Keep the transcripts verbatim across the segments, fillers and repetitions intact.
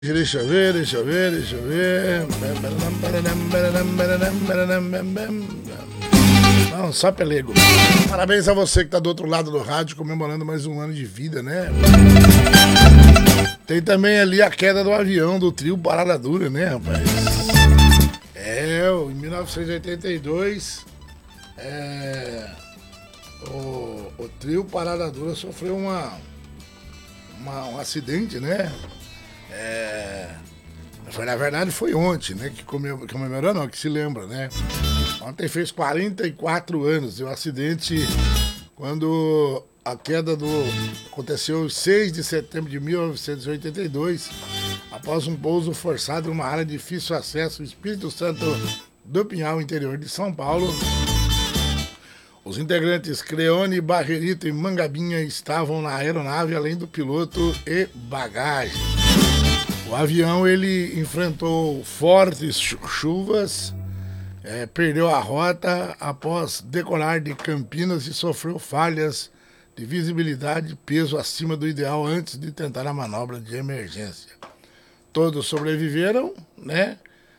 Deixa eu ver, deixa eu ver, deixa eu ver. Não, só pelego. Parabéns a você que tá do outro lado do rádio, comemorando mais um ano de vida, né? Tem também ali a queda do avião do trio Parada Dura, né, rapaz? É, em mil novecentos e oitenta e dois, é, o, o trio Parada Dura sofreu uma, uma, um acidente, né? É, foi, na verdade foi ontem, né? Que comemorou, não, que se lembra, né? Ontem fez quarenta e quatro anos e o acidente, quando a queda do aconteceu em seis de setembro de mil novecentos e oitenta e dois, após um pouso forçado em uma área de difícil acesso, Espírito Santo do Pinhal, interior de São Paulo. Os integrantes Creone, Barrerito e Mangabinha estavam na aeronave, além do piloto e bagagem. O avião ele enfrentou fortes chuvas, é, perdeu a rota após decolar de Campinas e sofreu falhas de visibilidade e peso acima do ideal antes de tentar a manobra de emergência. Todos sobreviveram, né?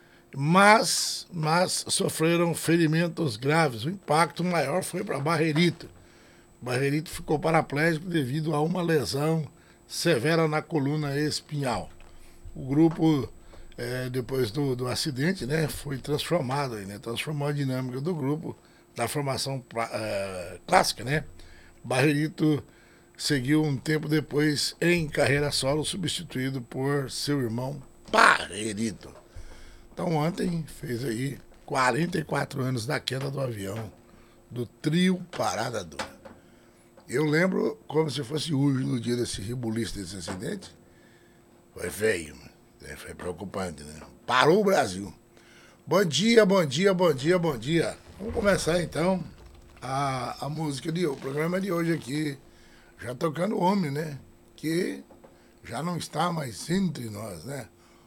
Mas, mas sofreram ferimentos graves. O impacto maior foi para Barrerito. Barrerito ficou paraplégico devido a uma lesão severa na coluna espinhal. O grupo, é, depois do, do acidente, né, foi transformado, né, transformou a dinâmica do grupo da formação é, clássica, né? Barrerito seguiu um tempo depois em carreira solo, substituído por seu irmão Barrerito. Então ontem fez aí quarenta e quatro anos da queda do avião do trio Parada Dura. Eu lembro como se fosse hoje, no dia desse rebuliço desse acidente. Foi feio, né? Foi preocupante, né? Parou o Brasil. Bom dia, bom dia, bom dia, bom dia. Vamos começar então a, a música de hoje, o programa de hoje aqui, já tocando o homem, né? Que já não está mais entre nós, né?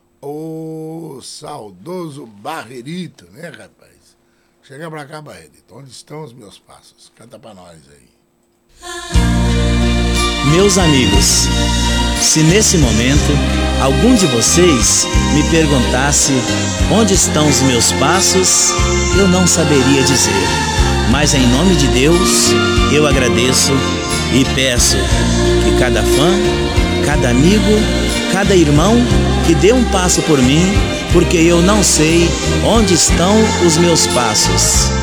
O saudoso Barrerito, né, rapaz? Chega pra cá, Barrerito. Onde estão os meus passos? Canta pra nós aí. Meus amigos, se nesse momento algum de vocês me perguntasse onde estão os meus passos, eu não saberia dizer. Mas em nome de Deus, eu agradeço e peço que cada fã, cada amigo, cada irmão que dê um passo por mim, porque eu não sei onde estão os meus passos.